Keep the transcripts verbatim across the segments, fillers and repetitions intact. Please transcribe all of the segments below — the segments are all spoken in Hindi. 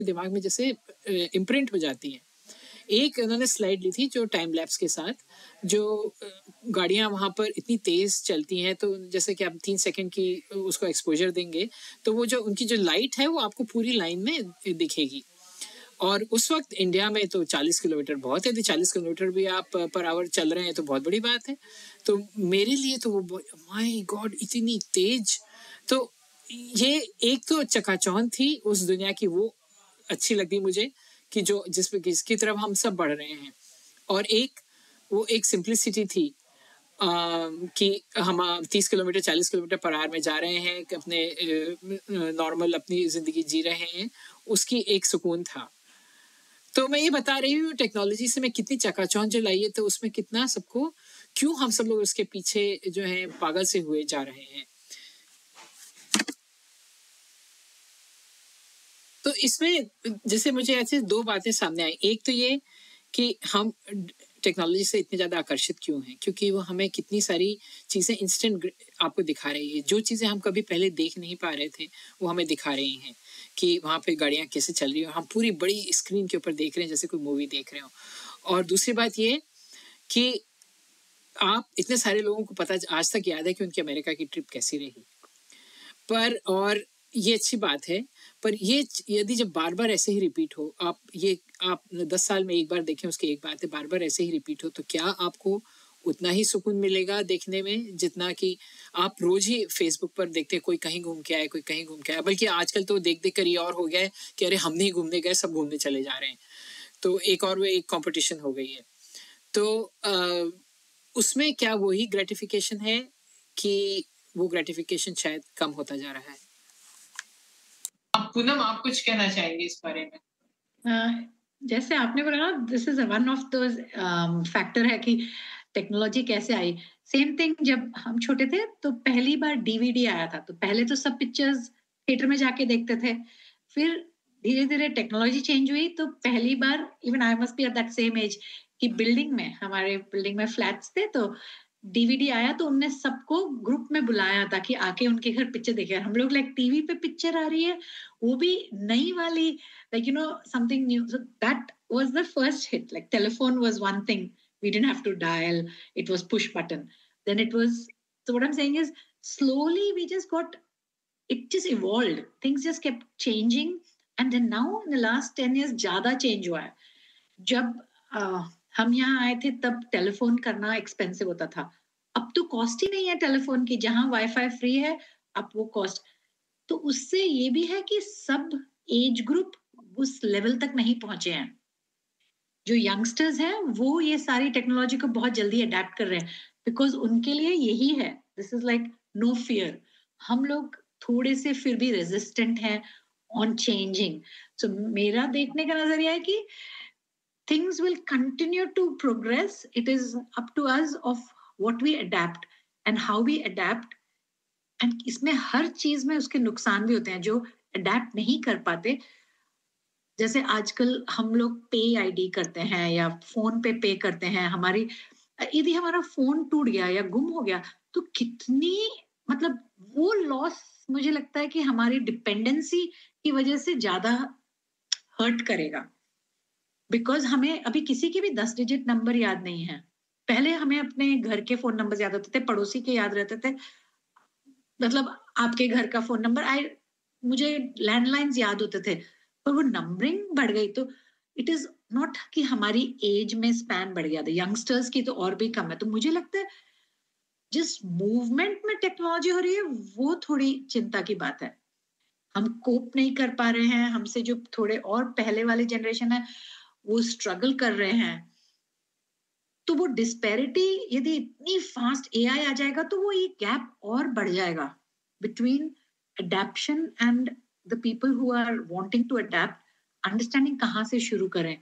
दिमाग में जैसे इम्प्रिंट हो जाती हैं। एक उन्होंने स्लाइड ली थी जो टाइम लैप्स के साथ, जो गाड़ियां वहां पर इतनी तेज चलती हैं, तो जैसे कि आप तीन सेकंड की उसको एक्सपोजर देंगे तो वो जो उनकी जो लाइट है वो आपको पूरी लाइन में दिखेगी। और उस वक्त इंडिया में तो चालीस किलोमीटर बहुत है, तो चालीस किलोमीटर भी आप पर आवर चल रहे हैं तो बहुत बड़ी बात है। तो मेरे लिए तो वो माय गॉड इतनी तेज, तो ये एक तो चकाचौंध थी उस दुनिया की, वो अच्छी लगती मुझे कि जो जिस जिसकी तरफ हम सब बढ़ रहे हैं। और एक वो एक सिंप्लिसिटी थी आ, कि हम तीस किलोमीटर चालीस किलोमीटर पर आवर में जा रहे हैं, अपने नॉर्मल अपनी जिंदगी जी रहे हैं, उसकी एक सुकून था। तो मैं ये बता रही हूँ टेक्नोलॉजी से मैं कितनी चकाचौंध जो लाई है, तो उसमें कितना सबको, क्यों हम सब लोग उसके पीछे जो है पागल से हुए जा रहे हैं। तो इसमें जैसे मुझे ऐसे दो बातें सामने आई। एक तो ये कि हम टेक्नोलॉजी से इतने ज़्यादा आकर्षित क्यों हैं, क्योंकि वो हमें कितनी सारी चीज़ें इंस्टेंट आपको दिखा रही है। जो चीज़ें हम कभी पहले देख नहीं पा रहे थे वो हमें दिखा रही हैं, कि वहाँ पे गाड़ियाँ कैसे चल रही हो, हम पूरी बड़ी स्क्रीन के ऊपर देख रहे हैं जैसे कोई मूवी देख रहे हो। और दूसरी बात ये कि आप इतने सारे लोगों को पता आज तक याद है कि उनकी अमेरिका की ट्रिप कैसी रही। पर और ये अच्छी बात है, पर ये यदि जब बार बार ऐसे ही रिपीट हो, आप ये आप दस साल में एक बार देखें उसकी एक बात है, बार बार ऐसे ही रिपीट हो तो क्या आपको उतना ही सुकून मिलेगा देखने में जितना कि आप रोज ही फेसबुक पर देखते कोई कहीं घूम के आए, कोई कहीं घूम के आए। बल्कि आजकल तो देख देख कर ये और हो गया है कि अरे हम नहीं घूमने गए, सब घूमने चले जा रहे हैं। तो एक और वो एक कॉम्पिटिशन हो गई है। तो आ, उसमें क्या वही ग्रेटिफिकेशन है कि वो ग्रेटिफिकेशन शायद कम होता जा रहा है। पूनम, आप कुछ कहना चाहेंगे इस बारे में? uh, जैसे आपने बोला ना, this is one of those factor है कि टेक्नोलॉजी कैसे आई। सेम थिंग जब हम छोटे थे तो पहली बार डीवीडी आया था, तो पहले तो सब पिक्चर्स थिएटर में जाके देखते थे, फिर धीरे धीरे टेक्नोलॉजी चेंज हुई तो पहली बार, even I must be at that same as, कि बिल्डिंग में, हमारे बिल्डिंग में फ्लैट्स थे तो डीवीडी आया तो उनने सबको ग्रुप में बुलाया ताकि आके उनके घर पिक्चर देखे। हम लोग लाइक टीवी पे पिक्चर आ रही है, वो भी नई वाली, like you know something new. So that was the first hit. Like telephone was one thing, we didn't have to dial, it was push button. Then it was, so what I'm saying is slowly we just got, it just evolved, things just kept changing. And then now in the last ten years ज़्यादा change हुआ है। जब uh, हम यहाँ आए थे तब टेलीफोन करना एक्सपेंसिव होता था, अब तो कॉस्ट ही नहीं है टेलीफोन की, जहां वाईफाई फ्री है अब वो कॉस्ट। तो उससे ये भी है कि सब एज ग्रुप उस लेवल तक नहीं पहुंचे हैं। जो यंगस्टर्स हैं वो ये सारी टेक्नोलॉजी को बहुत जल्दी अडेप्ट कर रहे हैं, बिकॉज उनके लिए यही है, this is like no fear. हम लोग थोड़े से फिर भी रेजिस्टेंट हैं ऑन चेंजिंग। सो मेरा देखने का नजरिया है कि things will continue to progress. It is up to us of what we adapt and how we adapt. And इसमें हर चीज में उसके नुकसान भी होते हैं जो अडेप्ट नहीं कर पाते। जैसे आजकल हम लोग पे आईडी करते हैं या फोन पे पे करते हैं, हमारी यदि हमारा फोन टूट गया या गुम हो गया तो कितनी, मतलब वो लॉस मुझे लगता है कि हमारी डिपेंडेंसी की वजह से ज्यादा हर्ट करेगा। बिकॉज हमें अभी किसी के भी दस डिजिट नंबर याद नहीं है। पहले हमें अपने घर के फोन नंबर याद होते थे, पड़ोसी के याद रहते थे, मतलब आपके घर का फोन नंबर, आई मुझे लैंडलाइंस याद होते थे, पर वो नंबरिंग बढ़ गई तो इट इज नॉट कि हमारी एज में स्पैन बढ़ गया था, यंगस्टर्स की तो और भी कम है। तो मुझे लगता है जिस मूवमेंट में टेक्नोलॉजी हो रही है वो थोड़ी चिंता की बात है। हम कोप नहीं कर पा रहे हैं, हमसे जो थोड़े और पहले वाली जनरेशन है वो स्ट्रगल कर रहे हैं। तो वो डिस्पैरिटी, यदि इतनी फास्ट एआई आ जाएगा तो वो ये गैप और बढ़ जाएगा between adaptation and the people who are wanting to adapt. Understanding कहाँ से शुरू करें?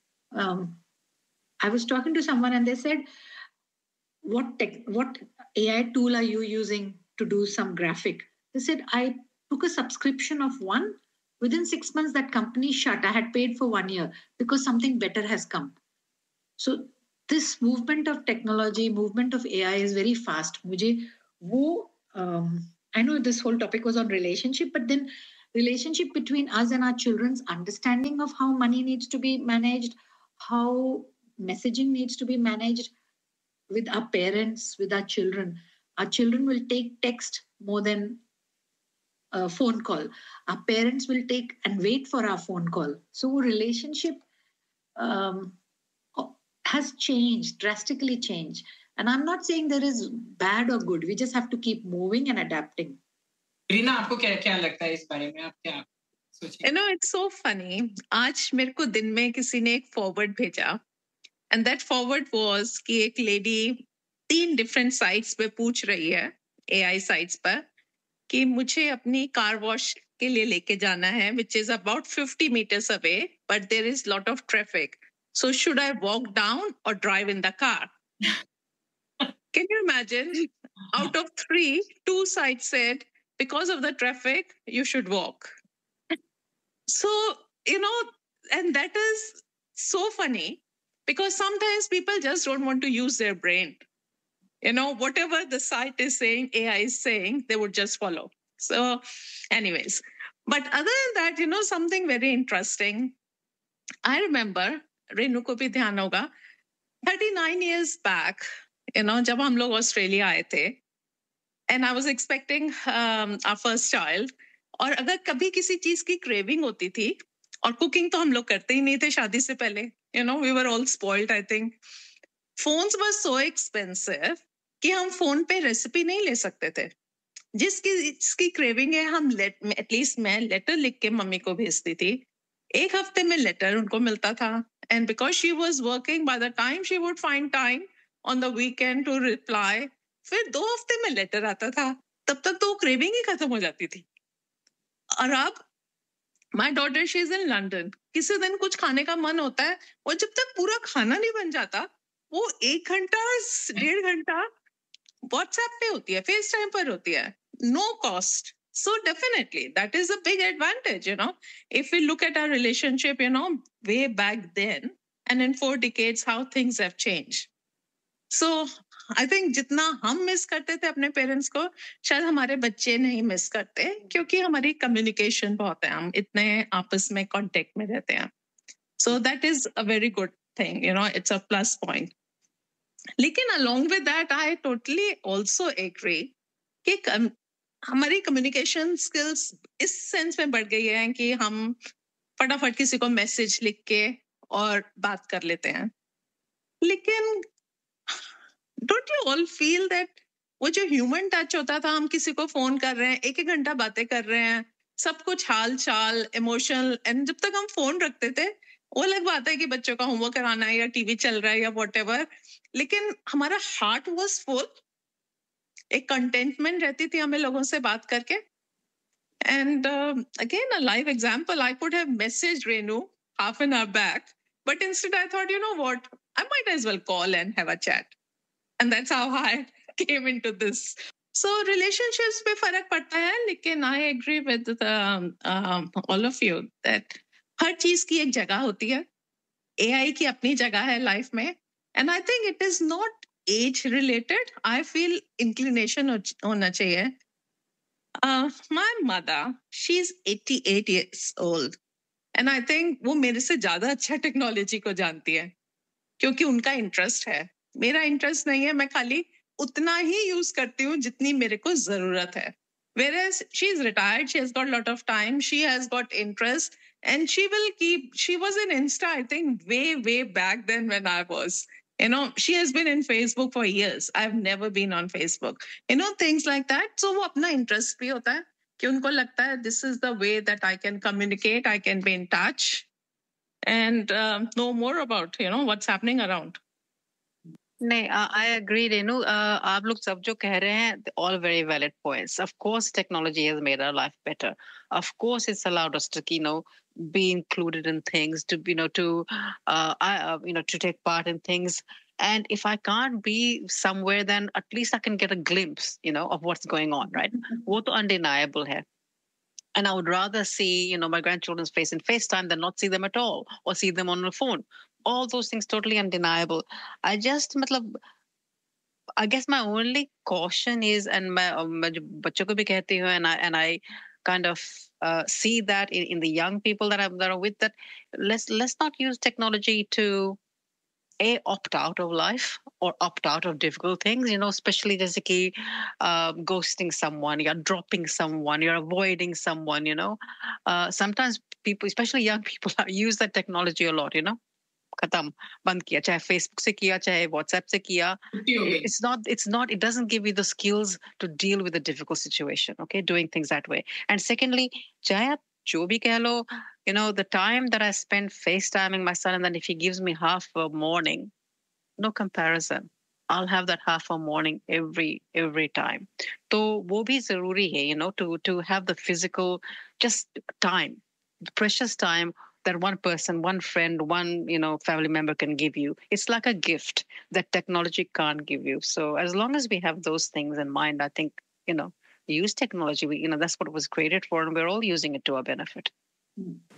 I was talking to someone and they said what tech, what A I tool are you using to do some graphic? They said, I took a subscription of one. Within six months, that company shut. I had paid for one year because something better has come. So this movement of technology, movement of A I is very fast. मुझे वो, um, I know this whole topic was on relationship, but then relationship between us and our children's understanding of how money needs to be managed, how messaging needs to be managed with our parents, with our children. Our children will take text more than a phone call. Our parents will take and wait for our phone call. So relationship um, has changed, drastically changed. And I'm not saying there is bad or good. We just have to keep moving and adapting. Reena, आपको क्या क्या लगता है इस बारे में? आप क्या सोचिए? You know, it's so funny. आज मेरे को दिन में किसी ने एक forward भेजा, and that forward was कि एक lady तीन different sites पे पूछ रही है, A I sites पर, कि मुझे अपनी car wash के लिए लेके जाना है, which is about fifty meters away, but there is lot of traffic. So should I walk down or drive in the car? Can you imagine? Out of three, two sites said, because of the traffic, you should walk. So, you know, and that is so funny because sometimes people just don't want to use their brain. You know, whatever the site is saying, A I is saying, they would just follow. So, anyways, but other than that, you know, something very interesting. I remember, Renu ko bhi dhyan hoga, thirty-nine years back, you know, jab hum log Australia aaye the, and I was expecting um, our first child. और अगर कभी किसी चीज की क्रेविंग होती थी, और कुकिंग तो हम लोग करते ही नहीं थे शादी से पहले, you know, we were all spoiled, I think. Phones were so expensive कि हम फोन पे रेसिपी नहीं ले सकते थे. जिसकी जिसकी क्रेविंग है, हम एटलीस्ट मैं लेटर लिख के मम्मी को भेजती थी. एक हफ्ते में लेटर उनको मिलता था, and because she was working, by the time she would find time on the weekend to reply, फिर दो हफ्ते में लेटर आता था. तब तक तो क्रेविंग ही खत्म हो जाती थी. और अब my daughter, she is in London. किसी दिन कुछ खाने का मन होता है, और जब तक पूरा खाना नहीं बन जाता, वो एक घंटा डेढ़ घंटा WhatsApp पे होती है, FaceTime पर होती है. No cost. So definitely, that is a big advantage, you know. If we look at our relationship, you know, way back then, and in four decades, how things have changed. So I think जितना हम मिस करते थे अपने पेरेंट्स को, शायद हमारे बच्चे नहीं मिस करते, क्योंकि हमारी कम्युनिकेशन बहुत है, हम इतने आपस में कांटेक्ट में रहते हैं. So that is a very good thing, you know, it's a plus point. लेकिन along with that, I totally also agree कि हमारी कम्युनिकेशन स्किल्स इस सेंस में बढ़ गई है कि हम फटाफट किसी को मैसेज लिख के और बात कर लेते हैं. लेकिन don't you all feel that वो जो ह्यूमन टच होता था, हम किसी को फोन कर रहे हैं, एक एक घंटा बातें कर रहे हैं, सब कुछ हाल चाल, इमोशनल, एंड जब तक हम फोन रखते थे, वो अलग बात है कि बच्चों का होमवर्क कराना है या टीवी चल रहा है या व्हाटएवर, लेकिन हमारा हार्ट वाज फुल, एक कंटेंटमेंट रहती थी हमें लोगों से बात करके. And again a live example, I could have message Renu half an hour back, but instead I thought, you know what, I might as well call and have a chat. And that's how I came into this. So relationships पे फर्क पड़ता है, लेकिन I agree with the, um, all of you that हर चीज की एक जगह होती है. A I की अपनी जगह है लाइफ में, and I think it is not age related. I feel inclination होना चाहिए. Uh, my mother, she's eighty-eight years old, and I think वो मेरे से ज्यादा अच्छा टेक्नोलॉजी को जानती है, क्योंकि उनका इंटरेस्ट है. मेरा इंटरेस्ट नहीं है, मैं खाली उतना ही यूज करती हूँ जितनी मेरे को जरूरत है. Whereas she is retired, she has got a lot of time, she has got interest, and she will keep, she was in Insta, I think, way, way back then when I was. You know, she has been in Facebook for years. I've never been on Facebook. You know, things like that. So वो अपना interest भी होता है, कि उनको लगता है this is the way that I can communicate, I can be in touch, and uh, know more about, you know, what's happening around. नहीं, आई एग्री रेनू. आप लोग सब जो कह रहे हैं, all very valid points. Of course technology has made our life better. Of course it's allowed us to, you know, be included in things, to, you know, to uh, I, uh, you know, to take part in things. And if I can't be somewhere, then at least I can get a glimpse, you know, of what's going on, right? वो तो undeniable है. And I would rather see, you know, my grandchildren's face in FaceTime than not see them at all, or see them on the phone. All those things totally undeniable. I just, matlab, I guess my only caution is, and मैं मैं जो बच्चों को भी कहती हूँ, and I and I kind of uh, see that in, in the young people that are, that are with that. Let's let's not use technology to a opt out of life or opt out of difficult things, you know, especially जैसे कि uh, ghosting someone, you're dropping someone, you're avoiding someone, you know. Uh, sometimes people, especially young people, use that technology a lot, you know. खत्म बंद किया चाहे फेसबुक से किया चाहे व्हाट्सएप से किया it's not it's not it doesn't give you the skills to deal with a difficult situation, okay, doing things that way. And secondly, चाहे आप जो भी कह लो, you know, the time that I spend FaceTiming my son, and then if he gives me half a morning, no comparison. I'll have that half a morning every every time. तो वो भी जरूरी है, you know, to to have the physical just time, the precious time that one person, one friend, one, you know, family member can give you. It's like a gift that technology can't give you. So as long as we have those things in mind, I think, you know, use technology. We, you know, that's what it was created for, and we're all using it to our benefit.